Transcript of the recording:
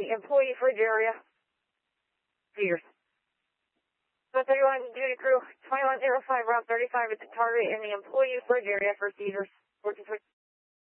the employee fridge area. Sears. So 31 duty crew, 2105 Route 35 at the target in the employee fridge area for seizures. 14